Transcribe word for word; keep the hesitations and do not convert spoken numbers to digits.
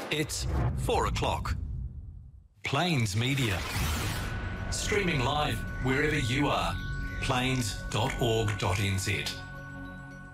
It's four o'clock. Plains Media. Streaming live wherever you are. plains dot org dot n z.